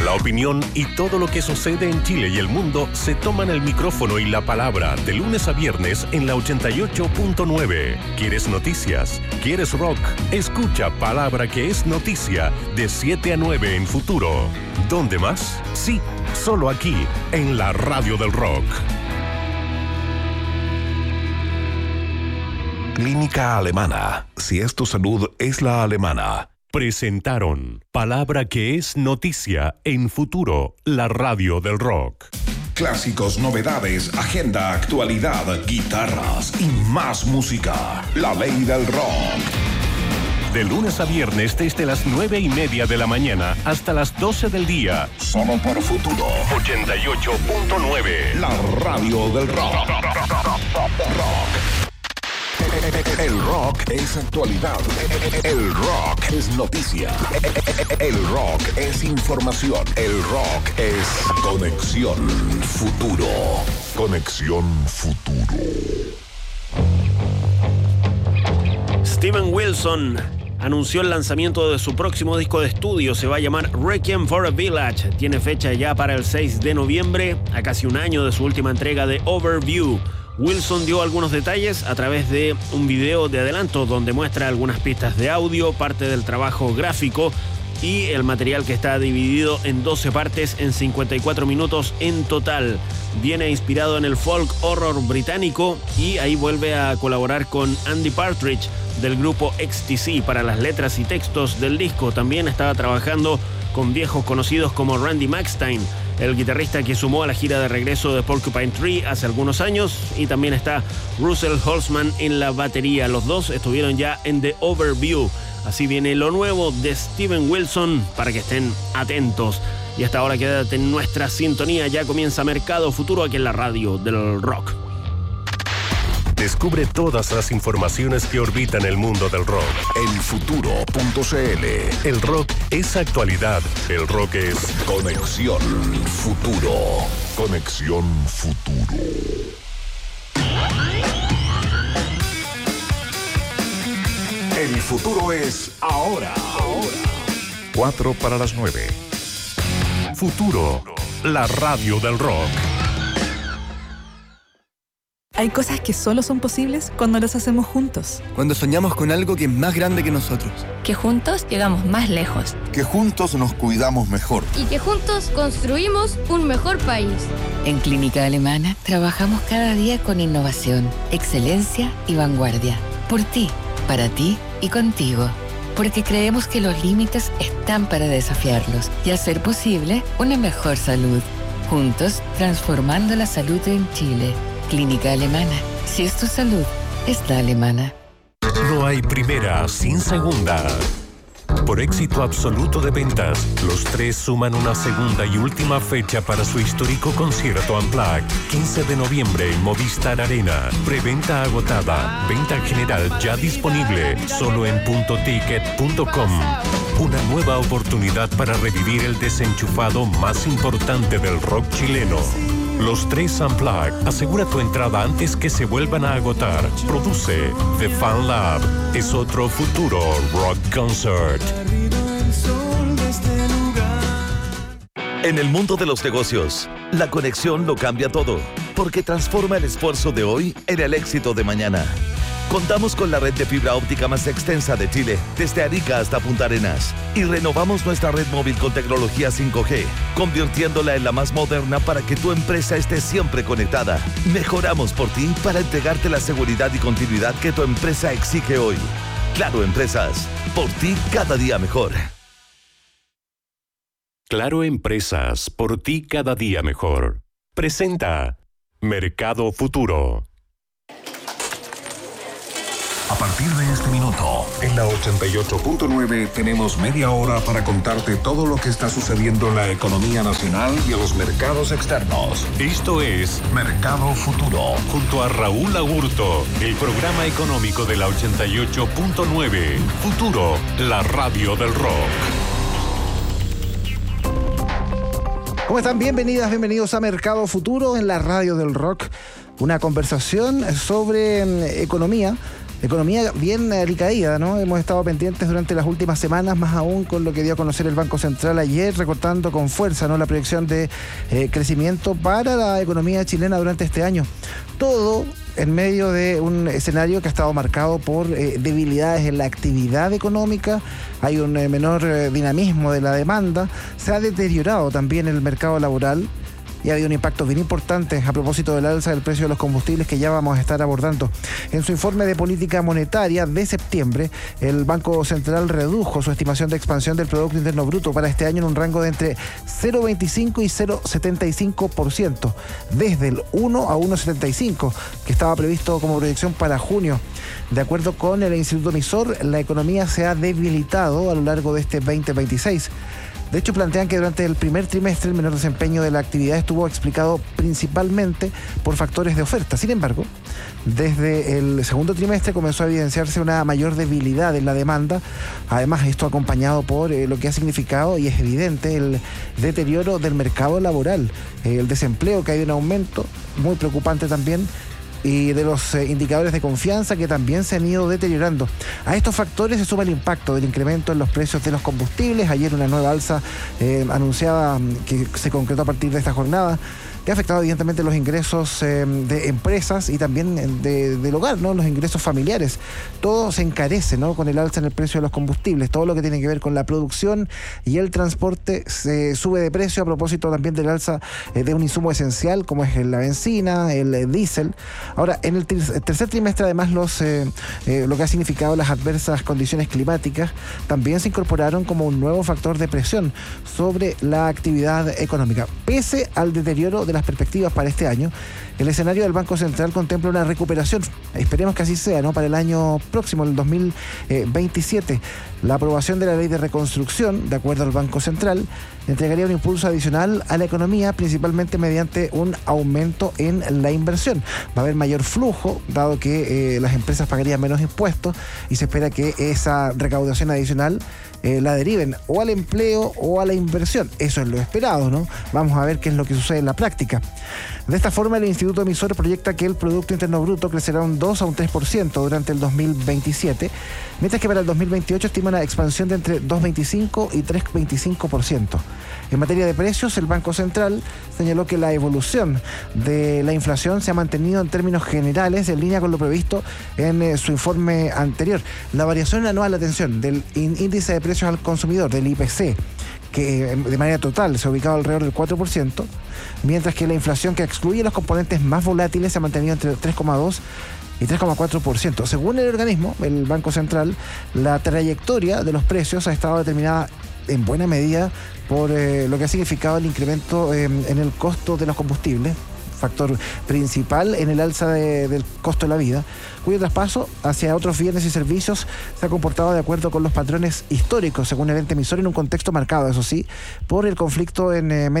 La opinión y todo lo que sucede en Chile y el mundo se toman el micrófono y la palabra de lunes a viernes en la 88.9. ¿Quieres noticias? ¿Quieres rock? Escucha Palabra que es noticia de 7 a 9 en Futuro. ¿Dónde más? Sí, solo aquí, en la Radio del Rock. Clínica Alemana. Si es tu salud, es la alemana. Presentaron Palabra que es noticia en Futuro, la Radio del Rock. Clásicos, novedades, agenda, actualidad, guitarras y más música. La ley del rock. De lunes a viernes desde las 9:30 de la mañana hasta las 12 del día. Solo por Futuro 88.9. La radio del rock. El rock es actualidad. El rock es noticia. El rock es información. El rock es Conexión Futuro. Conexión Futuro. Steven Wilson anunció el lanzamiento de su próximo disco de estudio. Se va a llamar Requiem for a Village. Tiene fecha ya para el 6 de noviembre, a casi un año de su última entrega de Overview. Wilson dio algunos detalles a través de un video de adelanto donde muestra algunas pistas de audio, parte del trabajo gráfico y el material que está dividido en 12 partes en 54 minutos en total. Viene inspirado en el folk horror británico y ahí vuelve a colaborar con Andy Partridge del grupo XTC para las letras y textos del disco. También estaba trabajando con viejos conocidos como Randy Maxstein, el guitarrista que sumó a la gira de regreso de Porcupine Tree hace algunos años, y también está Russell Holzman en la batería. Los dos estuvieron ya en The Overview. Así viene lo nuevo de Steven Wilson para que estén atentos. Y hasta ahora quédate en nuestra sintonía. Ya comienza Mercado Futuro aquí en la Radio del Rock. Descubre todas las informaciones que orbitan el mundo del rock. Elfuturo.cl. El rock es actualidad. El rock es Conexión Futuro. Conexión Futuro. El futuro es ahora. 4 para las 9. Futuro, la radio del rock. Hay cosas que solo son posibles cuando las hacemos juntos. Cuando soñamos con algo que es más grande que nosotros. Que juntos llegamos más lejos. Que juntos nos cuidamos mejor. Y que juntos construimos un mejor país. En Clínica Alemana trabajamos cada día con innovación, excelencia y vanguardia. Por ti, para ti y contigo. Porque creemos que los límites están para desafiarlos y hacer posible una mejor salud. Juntos, transformando la salud en Chile. Clínica Alemana. Si es tu salud, es la alemana. No hay primera sin segunda. Por éxito absoluto de ventas, los tres suman una segunda y última fecha para su histórico concierto Unplugged. 15 de noviembre en Movistar Arena. Preventa agotada. Venta general ya disponible. Solo en puntoticket.com. Una nueva oportunidad para revivir el desenchufado más importante del rock chileno. Los tres Unplugged. Asegura tu entrada antes que se vuelvan a agotar. Produce The Fan Lab. Es otro futuro rock concert. En el mundo de los negocios, la conexión lo cambia todo, porque transforma el esfuerzo de hoy en el éxito de mañana. Contamos con la red de fibra óptica más extensa de Chile, desde Arica hasta Punta Arenas. Y renovamos nuestra red móvil con tecnología 5G, convirtiéndola en la más moderna para que tu empresa esté siempre conectada. Mejoramos por ti para entregarte la seguridad y continuidad que tu empresa exige hoy. Claro Empresas, por ti cada día mejor. Claro Empresas, por ti cada día mejor. Presenta Mercado Futuro. A partir de este minuto, en la 88.9 tenemos media hora para contarte todo lo que está sucediendo en la economía nacional y en los mercados externos. Esto es Mercado Futuro. Junto a Raúl Agurto, el programa económico de la 88.9. Futuro, la radio del rock. ¿Cómo están? Bienvenidos a Mercado Futuro en la radio del rock. Una conversación sobre economía Economía bien alicaída, ¿no? Hemos estado pendientes durante las últimas semanas, más aún con lo que dio a conocer el Banco Central ayer, recortando con fuerza, ¿no?, la proyección de crecimiento para la economía chilena durante este año. Todo en medio de un escenario que ha estado marcado por debilidades en la actividad económica. Hay un menor dinamismo de la demanda. Se ha deteriorado también el mercado laboral. Y ha habido un impacto bien importante a propósito del alza del precio de los combustibles que ya vamos a estar abordando. En su informe de política monetaria de septiembre, el Banco Central redujo su estimación de expansión del Producto Interno Bruto para este año en un rango de entre 0,25 y 0,75%, desde el 1 a 1,75, que estaba previsto como proyección para junio. De acuerdo con el Instituto Emisor, la economía se ha debilitado a lo largo de este 2026. De hecho, plantean que durante el primer trimestre el menor desempeño de la actividad estuvo explicado principalmente por factores de oferta. Sin embargo, desde el segundo trimestre comenzó a evidenciarse una mayor debilidad en la demanda. Además, esto acompañado por lo que ha significado, y es evidente, el deterioro del mercado laboral, el desempleo que ha ido en aumento, muy preocupante también, y de los indicadores de confianza que también se han ido deteriorando. A estos factores se suma el impacto del incremento en los precios de los combustibles. Ayer una nueva alza anunciada que se concretó a partir de esta jornada, que ha afectado evidentemente los ingresos de empresas y también del hogar, ¿no?, los ingresos familiares. Todo se encarece, ¿no?, con el alza en el precio de los combustibles. Todo lo que tiene que ver con la producción y el transporte se sube de precio, a propósito también del alza de un insumo esencial como es la benzina, el diésel. Ahora, en el tercer trimestre, además, lo que ha significado las adversas condiciones climáticas también se incorporaron como un nuevo factor de presión sobre la actividad económica. Pese al deterioro de las perspectivas para este año, el escenario del Banco Central contempla una recuperación. Esperemos que así sea, ¿no?, para el año próximo, el 2027. La aprobación de la ley de reconstrucción, de acuerdo al Banco Central, entregaría un impulso adicional a la economía, principalmente mediante un aumento en la inversión. Va a haber mayor flujo, dado que las empresas pagarían menos impuestos, y se espera que esa recaudación adicional la deriven o al empleo o a la inversión. Eso es lo esperado, ¿no? Vamos a ver qué es lo que sucede en la práctica. De esta forma, el Instituto Emisor proyecta que el Producto Interno Bruto crecerá un 2 a un 3% durante el 2027, mientras que para el 2028 estima una expansión de entre 2,25 y 3,25%. En materia de precios, el Banco Central señaló que la evolución de la inflación se ha mantenido en términos generales en línea con lo previsto en su informe anterior. La variación anual, atención, del índice de precios al consumidor, del IPC, que de manera total se ha ubicado alrededor del 4%, mientras que la inflación que excluye los componentes más volátiles se ha mantenido entre 3,2% y 3,4%. Según el organismo, el Banco Central, la trayectoria de los precios ha estado determinada en buena medida por lo que ha significado el incremento en el costo de los combustibles, factor principal en el alza del costo de la vida, cuyo traspaso hacia otros bienes y servicios se ha comportado de acuerdo con los patrones históricos, según el ente emisor, en un contexto marcado, eso sí, por el conflicto en